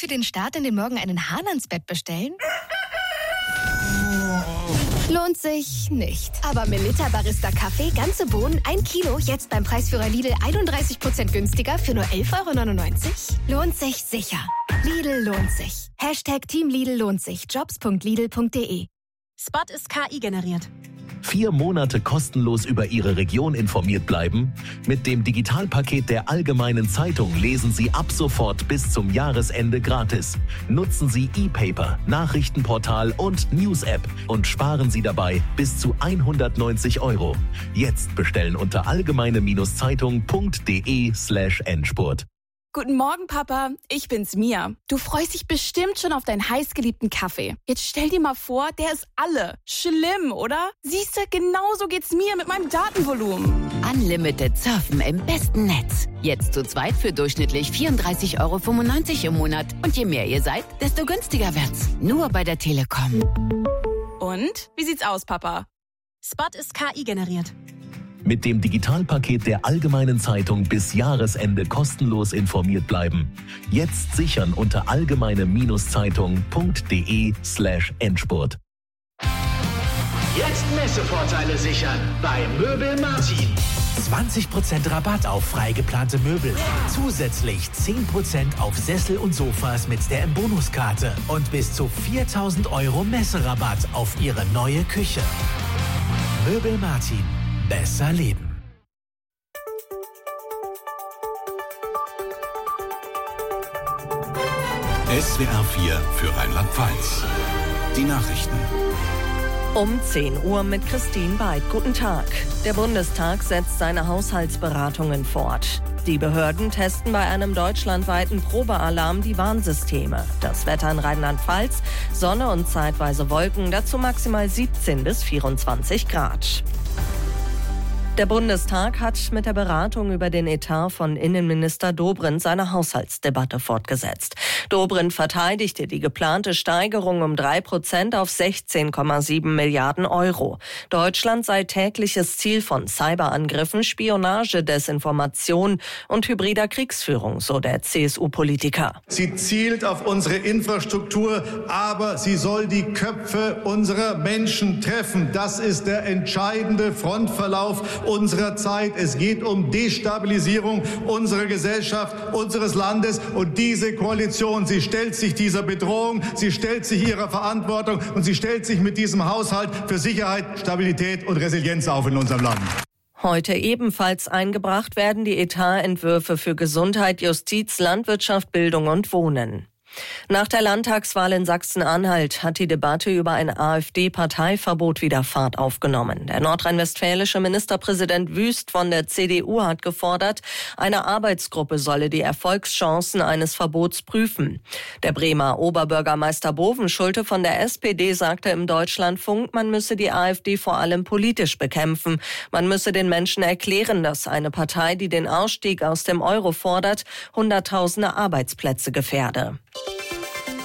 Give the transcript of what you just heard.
Für den Start in den Morgen einen Hahn ans Bett bestellen? Lohnt sich nicht. Aber Melitta Barista Kaffee, ganze Bohnen, 1 Kilo, jetzt beim Preisführer Lidl 31% günstiger für nur 11,99 €? Lohnt sich sicher. Lidl lohnt sich. Team Lidl lohnt sich. Jobs.lidl.de. Spot ist KI generiert. 4 Monate kostenlos über Ihre Region informiert bleiben? Mit dem Digitalpaket der Allgemeinen Zeitung lesen Sie ab sofort bis zum Jahresende gratis. Nutzen Sie E-Paper, Nachrichtenportal und News-App und sparen Sie dabei bis zu 190 €. Jetzt bestellen unter allgemeine-zeitung.de/Endspurt. Guten Morgen, Papa. Ich bin's, Mia. Du freust dich bestimmt schon auf deinen heißgeliebten Kaffee. Jetzt stell dir mal vor, der ist alle. Schlimm, oder? Siehste, genauso geht's mir mit meinem Datenvolumen. Unlimited Surfen im besten Netz. Jetzt zu zweit für durchschnittlich 34,95 € im Monat. Und je mehr ihr seid, desto günstiger wird's. Nur bei der Telekom. Und? Wie sieht's aus, Papa? Spot ist KI generiert. Mit dem Digitalpaket der Allgemeinen Zeitung bis Jahresende kostenlos informiert bleiben. Jetzt sichern unter allgemeine-zeitung.de/Endspurt. Jetzt Messevorteile sichern bei Möbel Martin. 20% Rabatt auf frei geplante Möbel. Zusätzlich 10% auf Sessel und Sofas mit der M-Bonus-Karte. Und bis zu 4.000 € Messerabatt auf Ihre neue Küche. Möbel Martin. Besser leben. SWR 4 für Rheinland-Pfalz. Die Nachrichten. Um 10 Uhr mit Christine Beid. Guten Tag. Der Bundestag setzt seine Haushaltsberatungen fort. Die Behörden testen bei einem deutschlandweiten Probealarm die Warnsysteme. Das Wetter in Rheinland-Pfalz, Sonne und zeitweise Wolken, dazu maximal 17 bis 24 Grad. Der Bundestag hat mit der Beratung über den Etat von Innenminister Dobrindt seine Haushaltsdebatte fortgesetzt. Dobrindt verteidigte die geplante Steigerung um 3% auf 16,7 Milliarden €. Deutschland sei tägliches Ziel von Cyberangriffen, Spionage, Desinformation und hybrider Kriegsführung, so der CSU-Politiker. Sie zielt auf unsere Infrastruktur, aber sie soll die Köpfe unserer Menschen treffen. Das ist der entscheidende Frontverlauf unserer Zeit. Es geht um Destabilisierung unserer Gesellschaft, unseres Landes. Und diese Koalition, sie stellt sich dieser Bedrohung, sie stellt sich ihrer Verantwortung und sie stellt sich mit diesem Haushalt für Sicherheit, Stabilität und Resilienz auf in unserem Land. Heute ebenfalls eingebracht werden die Etatentwürfe für Gesundheit, Justiz, Landwirtschaft, Bildung und Wohnen. Nach der Landtagswahl in Sachsen-Anhalt hat die Debatte über ein AfD-Parteiverbot wieder Fahrt aufgenommen. Der nordrhein-westfälische Ministerpräsident Wüst von der CDU hat gefordert, eine Arbeitsgruppe solle die Erfolgschancen eines Verbots prüfen. Der Bremer Oberbürgermeister Bovenschulte von der SPD sagte im Deutschlandfunk, man müsse die AfD vor allem politisch bekämpfen. Man müsse den Menschen erklären, dass eine Partei, die den Ausstieg aus dem Euro fordert, Hunderttausende Arbeitsplätze gefährde.